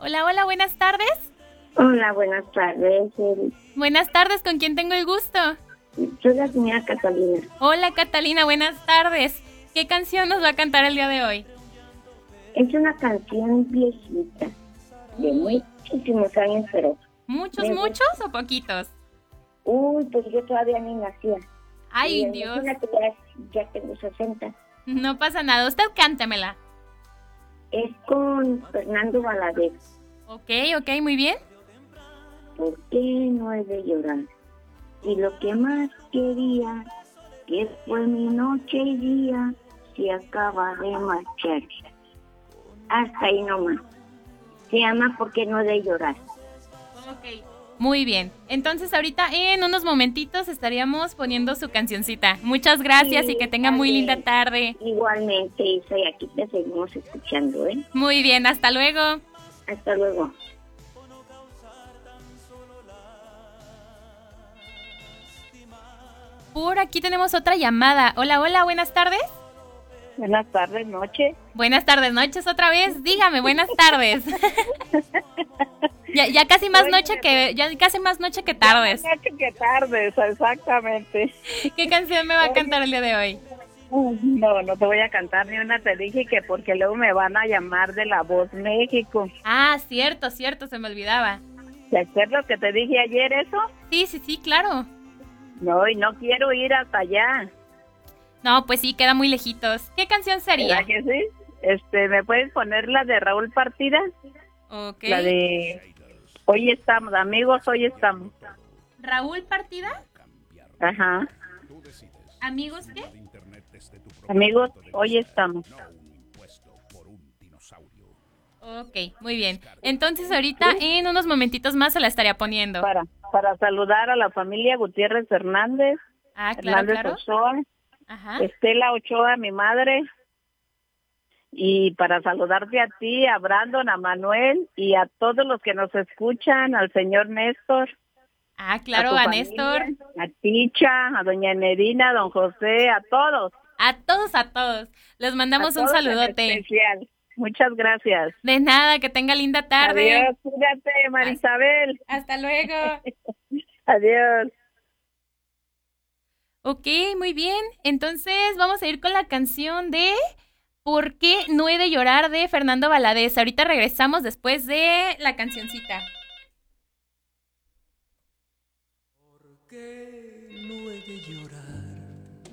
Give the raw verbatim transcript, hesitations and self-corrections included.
Hola, hola, buenas tardes. Hola, buenas tardes. eh, Buenas tardes, ¿con quién tengo el gusto? Soy la señora Catalina. Hola, Catalina, buenas tardes. ¿Qué canción nos va a cantar el día de hoy? Es una canción viejita, de Uy, muchísimos años, pero ¿muchos, me gusta. muchos o poquitos? Uy, pues yo todavía ni nacía. Y Ay, Dios, imagínate, ya, ya tengo sesenta. no pasa nada. Usted cántemela. Es con Fernando Valadez. Ok, ok, muy bien. ¿Por qué no he de llorar? Y lo que más quería, que fue mi noche y día, se acaba de marchar. Hasta ahí nomás. Se llama ¿Por qué no he de llorar? Ok, muy bien. Entonces ahorita en unos momentitos estaríamos poniendo su cancioncita. Muchas gracias y Sí, que tenga está muy linda bien. tarde. Igualmente, Isa, y aquí te seguimos escuchando, ¿eh? Muy bien, hasta luego. Hasta luego. Por aquí tenemos otra llamada. Hola, hola, buenas tardes. Buenas tardes, noche. Buenas tardes, noches otra vez. Dígame, buenas tardes. ya, ya casi más Oye, noche que ya casi más noche que ya más tardes. noche que tardes, exactamente. ¿Qué canción me va a cantar el día de hoy? Oye, no, no te voy a cantar ni una, te dije que porque luego me van a llamar de La Voz México. Ah, cierto, cierto, se me olvidaba. ¿Te acuerdas que te dije ayer eso? Sí, sí, sí, claro. No, y no quiero ir hasta allá. No, pues sí, queda muy lejitos. ¿Qué canción ¿Verdad sería? que sí? Este, ¿me puedes poner la de Raúl Partida? Ok. La de Hoy estamos, amigos, hoy estamos. Raúl Partida. Ajá. ¿Amigos qué? Amigos, hoy estamos. Ok, muy bien. Entonces ahorita en unos momentitos más se la estaría poniendo. Para, para saludar a la familia Gutiérrez Hernández, Ah, claro, Hernández claro. Ochoa, Ajá. Estela Ochoa, mi madre, y para saludarte a ti, a Brandon, a Manuel y a todos los que nos escuchan, al señor Néstor, Ah, a claro, su a familia, Néstor. a Ticha, a doña Nerina, a don José, a todos, A todos, a todos. Les a mandamos un todos en saludote. especial. Muchas gracias. De nada, que tenga linda tarde. Adiós, cuídate, Has- Marisabel. Hasta luego. Adiós. Ok, muy bien. Entonces vamos a ir con la canción de ¿Por qué no he de llorar? De Fernando Valadez. Ahorita regresamos después de la cancioncita. ¿Por qué